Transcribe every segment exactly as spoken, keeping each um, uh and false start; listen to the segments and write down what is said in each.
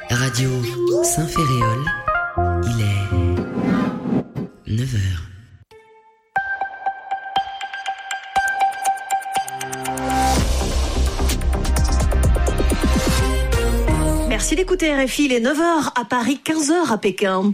Radio Saint-Féréol, il est neuf heures. Merci d'écouter R F I, il est neuf heures à Paris, quinze heures à Pékin.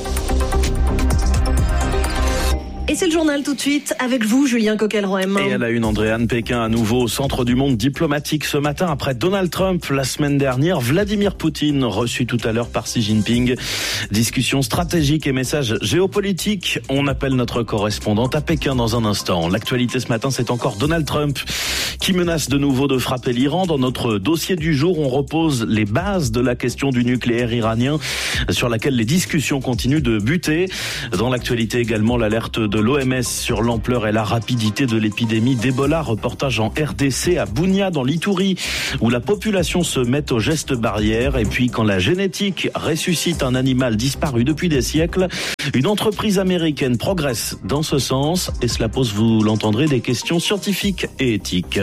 Et c'est le journal tout de suite avec vous, Julien Coquelroem. Et à la une, Andréane, Pékin à nouveau au centre du monde diplomatique ce matin après Donald Trump la semaine dernière. Vladimir Poutine reçu tout à l'heure par Xi Jinping. Discussion stratégique et message géopolitique. On appelle notre correspondante à Pékin dans un instant. L'actualité ce matin, c'est encore Donald Trump qui menace de nouveau de frapper l'Iran. Dans notre dossier du jour, on repose les bases de la question du nucléaire iranien sur laquelle les discussions continuent de buter. Dans l'actualité également, l'alerte de l'O M S sur l'ampleur et la rapidité de l'épidémie d'Ebola. Reportage en R D C à Bounia dans l'Itourie où la population se met aux gestes barrières. Et puis quand la génétique ressuscite un animal disparu depuis des siècles, une entreprise américaine progresse dans ce sens et cela pose, vous l'entendrez, des questions scientifiques et éthiques.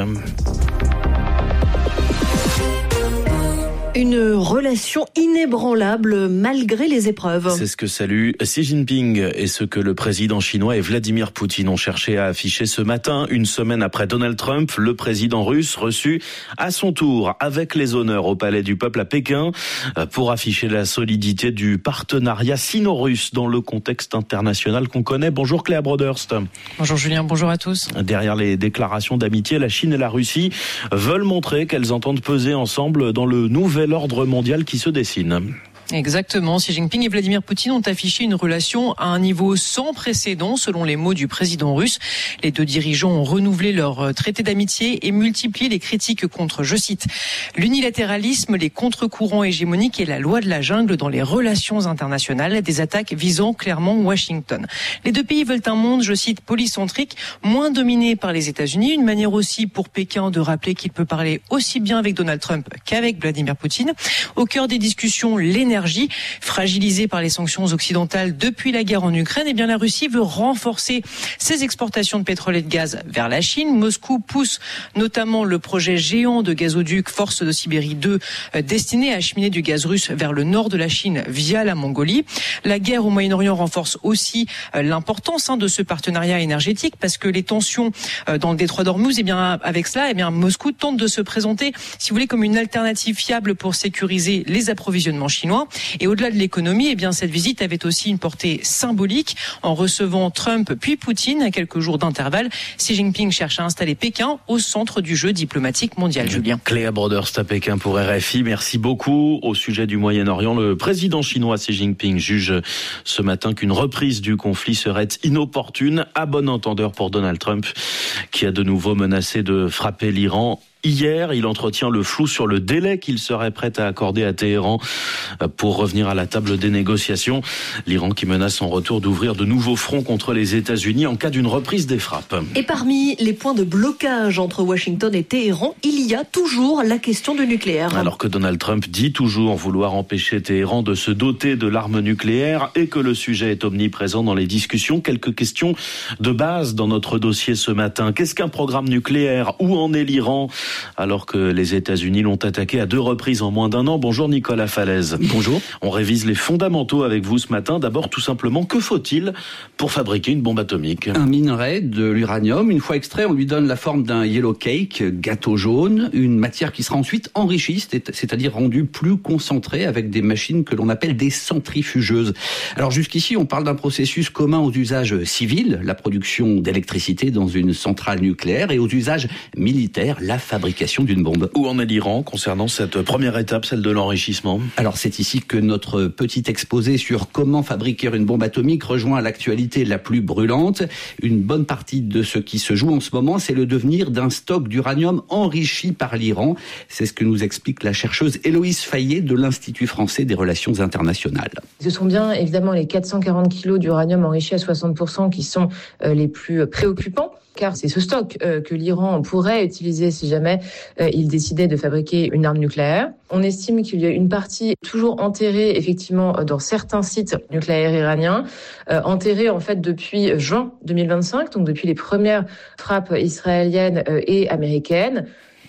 Une relation inébranlable malgré les épreuves. C'est ce que salue Xi Jinping et ce que le président chinois et Vladimir Poutine ont cherché à afficher ce matin, une semaine après Donald Trump, le président russe reçu à son tour avec les honneurs au Palais du Peuple à Pékin pour afficher la solidité du partenariat sino-russe dans le contexte international qu'on connaît. Bonjour Cléa Broderst. Bonjour Julien, bonjour à tous. Derrière les déclarations d'amitié, la Chine et la Russie veulent montrer qu'elles entendent peser ensemble dans le nouvel l'ordre mondial qui se dessine. Exactement. Xi Jinping et Vladimir Poutine ont affiché une relation à un niveau sans précédent, selon les mots du président russe. Les deux dirigeants ont renouvelé leur traité d'amitié et multiplié les critiques contre, je cite, l'unilatéralisme, les contre-courants hégémoniques et la loi de la jungle dans les relations internationales, des attaques visant clairement Washington. Les deux pays veulent un monde, je cite, polycentrique, moins dominé par les États-Unis, une manière aussi pour Pékin de rappeler qu'il peut parler aussi bien avec Donald Trump qu'avec Vladimir Poutine. Au cœur des discussions, l'énergie. Fragilisée par les sanctions occidentales depuis la guerre en Ukraine, eh bien la Russie veut renforcer ses exportations de pétrole et de gaz vers la Chine. Moscou pousse notamment le projet géant de gazoduc Force de Sibérie deux, destiné à acheminer du gaz russe vers le nord de la Chine via la Mongolie. La guerre au Moyen-Orient renforce aussi l'importance hein, de ce partenariat énergétique parce que les tensions dans le détroit d'Ormuz, eh bien avec cela, eh bien Moscou tente de se présenter, si vous voulez, comme une alternative fiable pour sécuriser les approvisionnements chinois. Et au-delà de l'économie, eh bien, cette visite avait aussi une portée symbolique. En recevant Trump puis Poutine à quelques jours d'intervalle, Xi Jinping cherche à installer Pékin au centre du jeu diplomatique mondial. Julien. Cléa Broderst à Pékin pour R F I. Merci beaucoup. Au sujet du Moyen-Orient, le président chinois Xi Jinping juge ce matin qu'une reprise du conflit serait inopportune, à bon entendeur pour Donald Trump, qui a de nouveau menacé de frapper l'Iran. Hier, il entretient le flou sur le délai qu'il serait prêt à accorder à Téhéran pour revenir à la table des négociations. L'Iran qui menace en retour d'ouvrir de nouveaux fronts contre les États-Unis en cas d'une reprise des frappes. Et parmi les points de blocage entre Washington et Téhéran, il y a toujours la question du nucléaire. Alors que Donald Trump dit toujours vouloir empêcher Téhéran de se doter de l'arme nucléaire et que le sujet est omniprésent dans les discussions, quelques questions de base dans notre dossier ce matin. Qu'est-ce qu'un programme nucléaire ? Où en est l'Iran ? Alors que les États-Unis l'ont attaqué à deux reprises en moins d'un an. Bonjour Nicolas Falaise. Bonjour. On révise les fondamentaux avec vous ce matin. D'abord, tout simplement, que faut-il pour fabriquer une bombe atomique ? Un minerai, de l'uranium. Une fois extrait, on lui donne la forme d'un yellow cake, gâteau jaune, une matière qui sera ensuite enrichie, c'est-à-dire rendue plus concentrée avec des machines que l'on appelle des centrifugeuses. Alors jusqu'ici, on parle d'un processus commun aux usages civils, la production d'électricité dans une centrale nucléaire, et aux usages militaires, la fabrication d'une bombe. Où en est l'Iran concernant cette première étape, celle de l'enrichissement ? Alors c'est ici que notre petit exposé sur comment fabriquer une bombe atomique rejoint l'actualité la plus brûlante. Une bonne partie de ce qui se joue en ce moment, c'est le devenir d'un stock d'uranium enrichi par l'Iran. C'est ce que nous explique la chercheuse Héloïse Fayet de l'Institut français des relations internationales. Ce sont bien évidemment les quatre cent quarante kilos d'uranium enrichi à soixante pour cent qui sont euh, les plus préoccupants. Car c'est ce stock euh, que l'Iran pourrait utiliser si jamais euh, il décidait de fabriquer une arme nucléaire. On estime qu'il y a une partie toujours enterrée effectivement dans certains sites nucléaires iraniens, euh, enterrée en fait depuis juin deux mille vingt-cinq, donc depuis les premières frappes israéliennes euh, et américaines.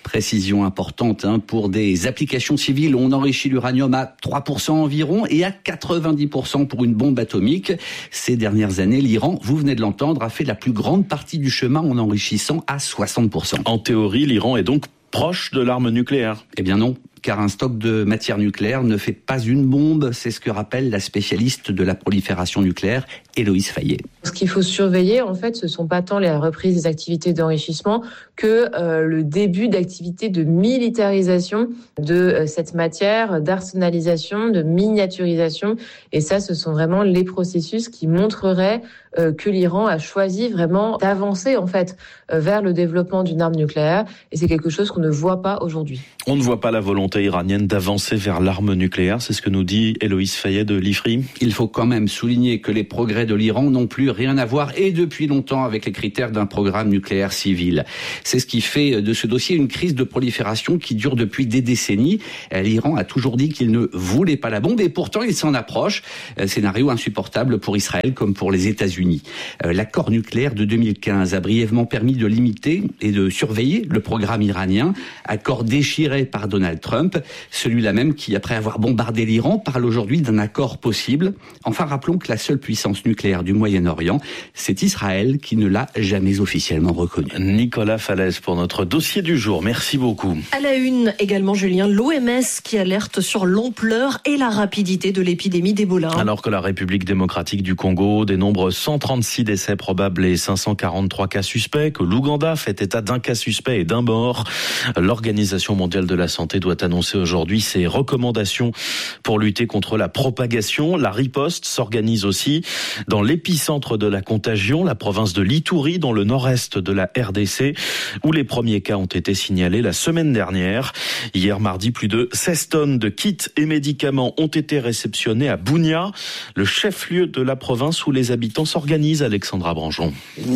Précision importante hein, pour des applications civiles. On enrichit l'uranium à trois pour cent environ et à quatre-vingt-dix pour cent pour une bombe atomique. Ces dernières années, l'Iran, vous venez de l'entendre, a fait la plus grande partie du chemin en enrichissant à soixante pour cent. En théorie, l'Iran est donc proche de l'arme nucléaire. Eh bien non, car un stock de matière nucléaire ne fait pas une bombe. C'est ce que rappelle la spécialiste de la prolifération nucléaire, Héloïse Fayet. Ce qu'il faut surveiller, en fait, ce sont pas tant les reprises des activités d'enrichissement que euh, le début d'activités de militarisation de euh, cette matière, d'arsenalisation, de miniaturisation. Et ça, ce sont vraiment les processus qui montreraient euh, que l'Iran a choisi vraiment d'avancer, en fait, euh, vers le développement d'une arme nucléaire. Et c'est quelque chose qu'on ne voit pas aujourd'hui. On ne voit pas la volonté iranienne d'avancer vers l'arme nucléaire, c'est ce que nous dit Héloïse Fayet de l'I F R I. Il faut quand même souligner que les progrès de l'Iran n'ont plus rien à voir, et depuis longtemps, avec les critères d'un programme nucléaire civil. C'est ce qui fait de ce dossier une crise de prolifération qui dure depuis des décennies. L'Iran a toujours dit qu'il ne voulait pas la bombe, et pourtant il s'en approche. Scénario insupportable pour Israël comme pour les États-Unis. L'accord nucléaire de deux mille quinze a brièvement permis de limiter et de surveiller le programme iranien, accord déchiré par Donald Trump, celui-là même qui, après avoir bombardé l'Iran, parle aujourd'hui d'un accord possible. Enfin, rappelons que la seule puissance nucléaire du Moyen-Orient, c'est Israël qui ne l'a jamais officiellement reconnu. Nicolas Falaise pour notre dossier du jour. Merci beaucoup. À la une également, Julien, l'O M S qui alerte sur l'ampleur et la rapidité de l'épidémie d'Ebola. Alors que la République démocratique du Congo dénombre cent trente-six décès probables et cinq cent quarante-trois cas suspects, que l'Ouganda fait état d'un cas suspect et d'un mort, l'Organisation mondiale de la santé doit annoncer aujourd'hui ses recommandations pour lutter contre la propagation. La riposte s'organise aussi dans l'épicentre de la contagion, la province de l'Ituri, dans le nord-est de la R D C, où les premiers cas ont été signalés la semaine dernière. Hier mardi, plus de seize tonnes de kits et médicaments ont été réceptionnés à Bunia, le chef-lieu de la province où les habitants s'organisent. Alexandra Branjon.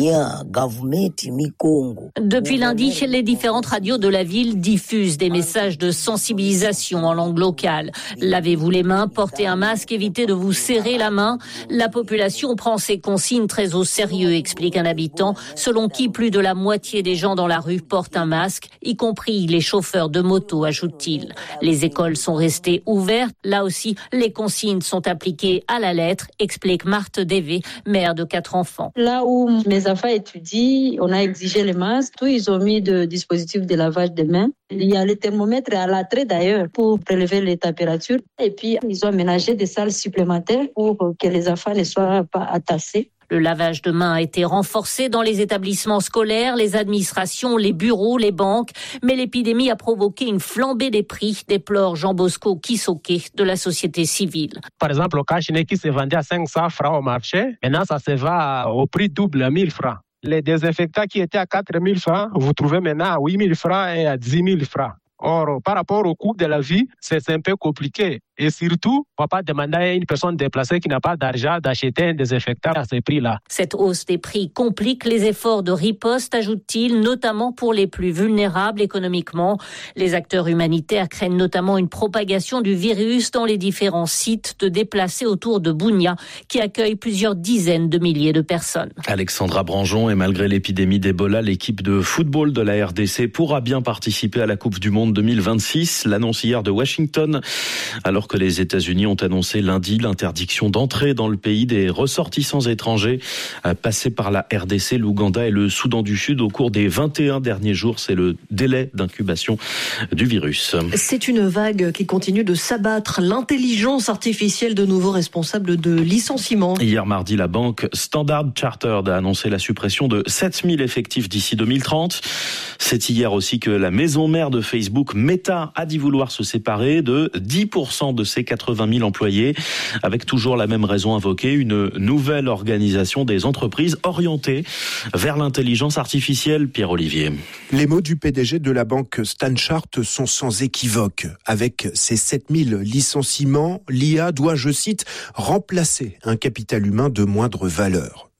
Depuis lundi, les différentes radios de la ville diffusent des messages de sensibilisation en langue locale. Lavez-vous les mains, portez un masque, évitez de vous serrer la main. La population prend ces consignes très au sérieux, explique un habitant, selon qui plus de la moitié des gens dans la rue portent un masque, y compris les chauffeurs de moto, ajoute-t-il. Les écoles sont restées ouvertes. Là aussi, les consignes sont appliquées à la lettre, explique Marthe Dévé, mère de quatre enfants. Là où mes enfants étudient, on a exigé les masques. Tout, ils ont mis de dispositifs de lavage des mains. Il y a les thermomètres à l'entrée d'ailleurs pour prélever les températures. Et puis, ils ont aménagé des salles supplémentaires pour que les enfants ne soient pas atassés. Le lavage de mains a été renforcé dans les établissements scolaires, les administrations, les bureaux, les banques. Mais l'épidémie a provoqué une flambée des prix, déplore Jean Bosco Kisoké de la société civile. Par exemple, le cache-nez qui se vendait à cinq cents francs au marché, maintenant ça se vend au prix double à mille francs. Les désinfectants qui étaient à quatre mille francs, vous trouvez maintenant à huit mille francs et à dix mille francs. Or, par rapport au coût de la vie, c'est un peu compliqué. Et surtout, on ne va pas demander à une personne déplacée qui n'a pas d'argent d'acheter un désinfectant à ces prix-là. Cette hausse des prix complique les efforts de riposte, ajoute-t-il, notamment pour les plus vulnérables économiquement. Les acteurs humanitaires craignent notamment une propagation du virus dans les différents sites de déplacés autour de Bunia, qui accueille plusieurs dizaines de milliers de personnes. Alexandra Branjon, et malgré l'épidémie d'Ebola, l'équipe de football de la R D C pourra bien participer à la Coupe du Monde deux mille vingt-six. L'annonce hier de Washington, alors que les États-Unis ont annoncé lundi l'interdiction d'entrée dans le pays des ressortissants étrangers passés par la R D C, l'Ouganda et le Soudan du Sud au cours des vingt et un derniers jours. C'est le délai d'incubation du virus. C'est une vague qui continue de s'abattre. L'intelligence artificielle de nouveaux responsables de licenciement. Hier mardi, la banque Standard Chartered a annoncé la suppression de sept mille effectifs d'ici deux mille trente. C'est hier aussi que la maison mère de Facebook, Meta, a dit vouloir se séparer de dix pour cent de ses quatre-vingt mille employés, avec toujours la même raison invoquée, une nouvelle organisation des entreprises orientée vers l'intelligence artificielle. Pierre-Olivier. Les mots du P D G de la banque Stanchart sont sans équivoque. Avec ses sept mille licenciements, l'I A doit, je cite, remplacer un capital humain de moindre valeur.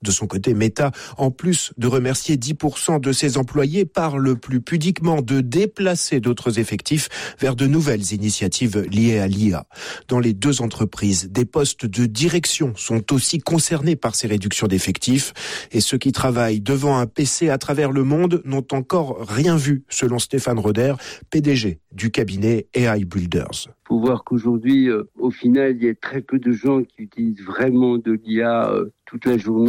De son côté, Meta, en plus de remercier dix pour cent de ses employés, parle plus pudiquement de déplacer d'autres effectifs vers de nouvelles initiatives liées à l'I A. Dans les deux entreprises, des postes de direction sont aussi concernés par ces réductions d'effectifs et ceux qui travaillent devant un P C à travers le monde n'ont encore rien vu, selon Stéphane Roder, P D G du cabinet A I Builders. Il faut voir qu'aujourd'hui, euh, au final, il y a très peu de gens qui utilisent vraiment de l'I A euh, toute la journée.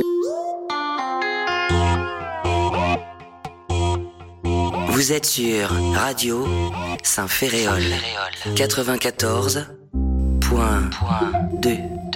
Vous êtes sur Radio Saint-Ferréol quatre-vingt-quatorze point deux.